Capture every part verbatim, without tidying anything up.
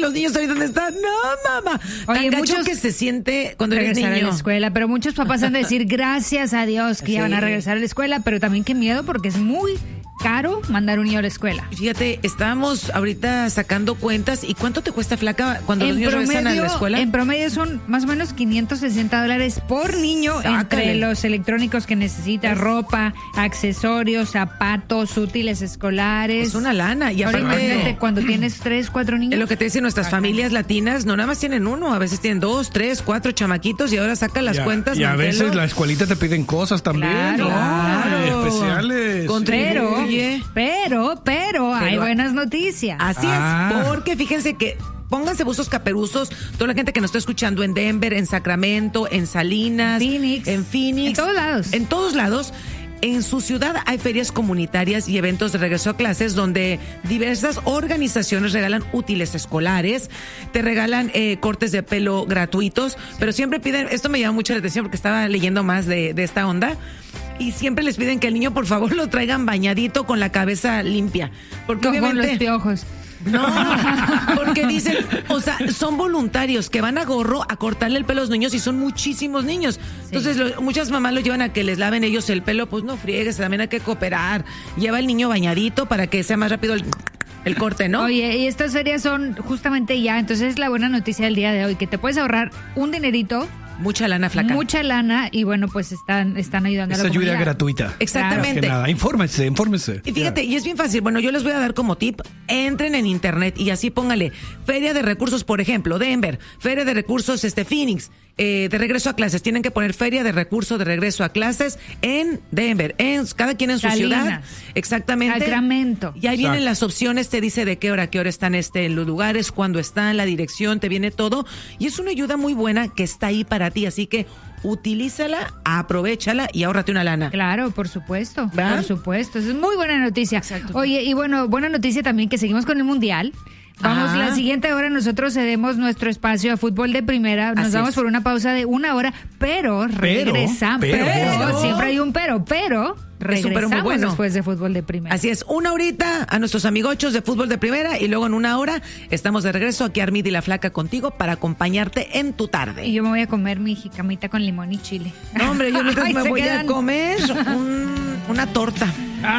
los niños hoy dónde están. No, mamá. Oye, Tan muchos gacho que se siente cuando eres regresar niño. a la escuela, pero muchos papás han de decir gracias a Dios que Sí. ya van a regresar a la escuela, pero también qué miedo porque es muy caro mandar un niño a la escuela. Fíjate, estábamos ahorita sacando cuentas. ¿Y cuánto te cuesta, Flaca, cuando los niños regresan a la escuela? En promedio son más o menos quinientos sesenta dólares por niño. Sácale. Entre los electrónicos que necesita, ropa, accesorios, zapatos, útiles escolares. Es una lana. Y Ahora aparte, imagínate cuando tienes tres, cuatro niños. es lo que te dicen nuestras familias latinas, no nada más tienen uno, a veces tienen dos, tres, cuatro chamaquitos y ahora saca las y a, cuentas. Y a Martelo. veces la escuelita te piden cosas también. Claro, ¿no? claro. Ay, especiales. Con- Pero, Contribuye. pero, pero, hay Pero- buenas noticias. Así Ah. es, porque fíjense que pónganse buzos caperuzos, toda la gente que nos está escuchando en Denver, en Sacramento, en Salinas, Phoenix. en Phoenix, En todos lados. En todos lados. En su ciudad hay ferias comunitarias y eventos de regreso a clases donde diversas organizaciones regalan útiles escolares, te regalan eh, cortes de pelo gratuitos, pero siempre piden, esto me llama mucho la atención porque estaba leyendo más de, de esta onda, y siempre les piden que el niño por favor lo traigan bañadito con la cabeza limpia, porque Con obviamente... los piojos. No, porque dicen, o sea, son voluntarios que van a gorro a cortarle el pelo a los niños y son muchísimos niños. Entonces, lo- muchas mamás lo llevan a que les laven ellos el pelo, pues no friegues, también hay que cooperar. Lleva el niño bañadito para que sea más rápido el, el corte, ¿no? Oye, y estas ferias son justamente ya, entonces es la buena noticia del día de hoy, que te puedes ahorrar un dinerito, Mucha lana, Flaca. mucha lana, y bueno, pues están, están ayudando Es a la ayuda comunidad. gratuita. Exactamente. Más que nada. Infórmese, infórmese. Y fíjate, y es bien fácil. Bueno, yo les voy a dar como tip, entren en internet y así póngale Feria de Recursos, por ejemplo, Denver, Feria de Recursos, este, Phoenix, eh, de regreso a clases. Tienen que poner Feria de Recursos de regreso a clases en Denver, en cada quien en su Salinas. ciudad. Exactamente. Sacramento. Y ahí vienen Exacto. las opciones, te dice de qué hora, qué hora están este, en los lugares, cuándo están, la dirección, te viene todo. Y es una ayuda muy buena que está ahí para ti, así que utilízala, aprovéchala y ahórrate una lana. Claro, por supuesto, ¿verdad? por supuesto. Eso es muy buena noticia. Exacto. Oye, y bueno, buena noticia también que seguimos con el Mundial. Vamos, Ah. la siguiente hora nosotros cedemos nuestro espacio a fútbol de primera. Nos Así vamos es. por una pausa de una hora, pero regresamos. pero, pero. siempre hay un pero, pero Es un pero muy regresamos bueno. después de fútbol de primera. Así es, una horita a nuestros amigochos de fútbol de primera y luego en una hora estamos de regreso aquí Armida y la Flaca contigo para acompañarte en tu tarde. Y yo me voy a comer mi jicamita con limón y chile. No, hombre, yo mientras Ay, me se voy quedan. a comer un- una torta.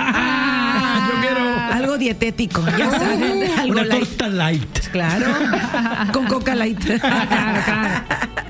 Ah, yo quiero Algo dietético, ya saben, algo una light. torta light. Claro, con coca light. Claro, claro.